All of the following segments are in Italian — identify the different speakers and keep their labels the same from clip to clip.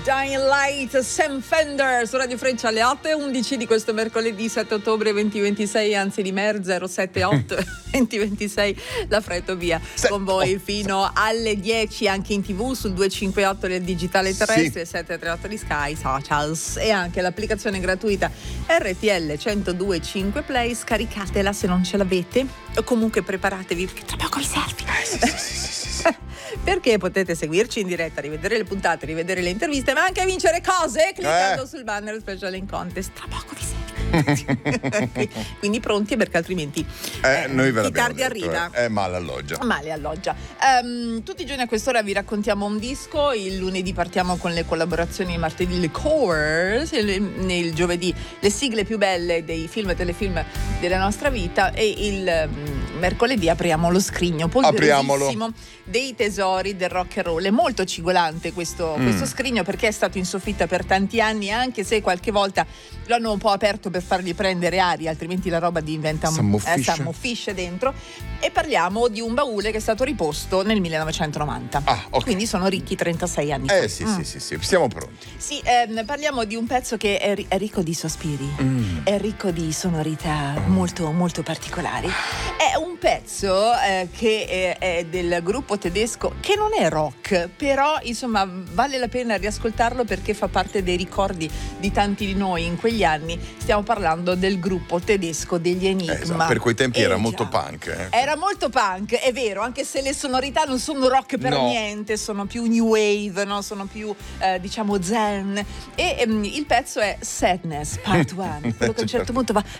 Speaker 1: Dying Light, Sam Fender su Radio Freccia alle 8:11 di questo mercoledì 7 ottobre 2026, anzi di Mer 078 2026. La Fretto via con voi fino alle 10 anche in TV sul 258 del digitale terrestre, 738 di Sky Socials e anche l'applicazione gratuita RTL 102.5 Play. Scaricatela se non ce l'avete o comunque preparatevi perché tra poco vi serve. Perché potete seguirci in diretta, rivedere le puntate, rivedere le interviste, ma anche vincere cose cliccando sul banner special in contest. Tra poco vi serve. Quindi pronti, perché altrimenti
Speaker 2: noi ve
Speaker 1: chi tardi
Speaker 2: detto,
Speaker 1: arriva
Speaker 2: male alloggia.
Speaker 1: Tutti i giorni a quest'ora vi raccontiamo un disco. Il lunedì partiamo con le collaborazioni, il martedì le covers, il giovedì le sigle più belle dei film e telefilm della nostra vita e il mercoledì apriamo lo scrigno polverosissimo dei tesori del rock and roll. È molto cigolante questo scrigno perché è stato in soffitta per tanti anni, anche se qualche volta lo hanno un po' aperto per fargli prendere aria, altrimenti la roba diventa s'ammuffisce dentro. E parliamo di un baule che è stato riposto nel 1990. Quindi sono ricchi 36 anni fa.
Speaker 2: Sì, siamo pronti.
Speaker 1: Sì, parliamo di un pezzo che è ricco di sospiri, è ricco di sonorità molto molto particolari. È un pezzo che è del gruppo tedesco, che non è rock, però insomma vale la pena riascoltarlo perché fa parte dei ricordi di tanti di noi in quegli anni. Stiamo parlando del gruppo tedesco degli Enigma.
Speaker 2: Per quei tempi era molto punk.
Speaker 1: Era molto punk, è vero, anche se le sonorità non sono rock per niente, sono più new wave, no? Sono più diciamo zen. E il pezzo è Sadness Part 1, quello che a un certo punto va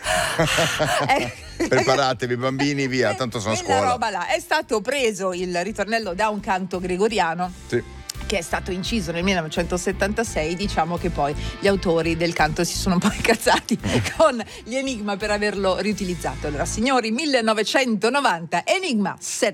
Speaker 2: preparatevi bambini, via, tanto sono a scuola.
Speaker 1: Roba là. È stato preso il ritornello da un canto gregoriano che è stato inciso nel 1976. Diciamo che poi gli autori del canto si sono un po' incazzati con gli Enigma per averlo riutilizzato. Allora signori, 1990, Enigma 7.